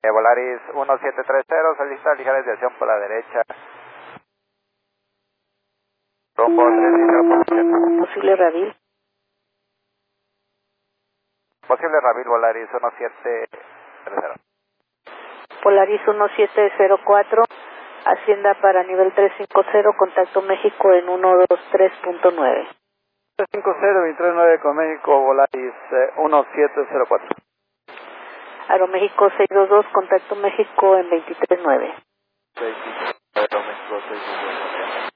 Volaris 1730, solicita ligera desviación por la derecha. Rumbo 30. Posible Ravil. Posible Ravil Volaris 1730. Polaris 1704, Hacienda para nivel 350, contacto México en 123.9. 350-239 con México, Volaris 1704. Aeroméxico 622, contacto México en 23.9. 629, México 629.